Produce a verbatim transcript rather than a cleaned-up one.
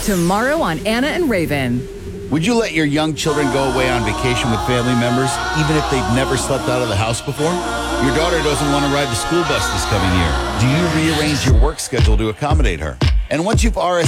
Tomorrow on Anna and Raven. Would you let your young children go away on vacation with family members, even if they've never slept out of the house before? Your daughter doesn't want to ride the school bus this coming year. Do you rearrange your work schedule to accommodate her? And once you've R S